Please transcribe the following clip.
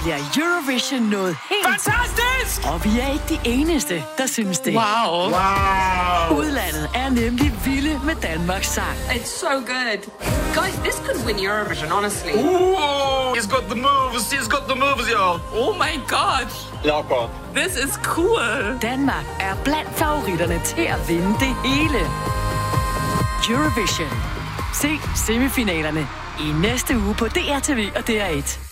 bliver Eurovision noget helt... Fantastisk! Og vi er ikke de eneste, der synes det. Wow. Udlandet er nemlig vilde med Danmarks sang. It's so good. Guys, this could win Eurovision, honestly. Ooh, he's got the moves, y'all. Oh my god. Ja, godt. This is cool. Danmark er blandt favoritterne til at vinde det hele. Eurovision. Se semifinalerne i næste uge på DRTV og DR1.